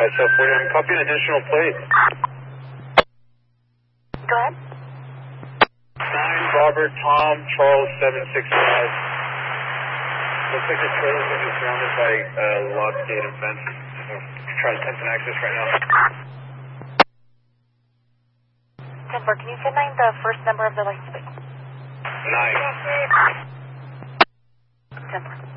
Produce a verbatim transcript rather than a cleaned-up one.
S L forty, I'm copying additional plate. Go ahead. nine Robert Tom Charles seven six five. Looks like the trailer's going to be surrounded by uh, locked gate and fence. So try to attempt an access right now. ten four, can you send nine the first number of the license plate? nine. ten four.